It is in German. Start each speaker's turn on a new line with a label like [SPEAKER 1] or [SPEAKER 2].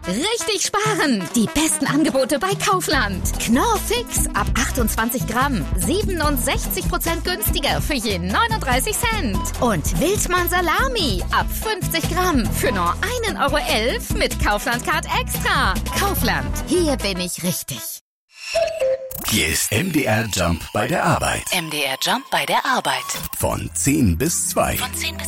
[SPEAKER 1] Richtig sparen! Die besten Angebote bei Kaufland. Knorr Fix ab 28 Gramm. 67% günstiger für je 39 Cent. Und Wildmann Salami ab 50 Gramm für nur 1,11 € mit Kaufland Card Extra. Kaufland, hier bin ich richtig.
[SPEAKER 2] Hier ist MDR Jump bei der Arbeit.
[SPEAKER 3] MDR Jump bei der Arbeit.
[SPEAKER 2] Von 10 bis 2.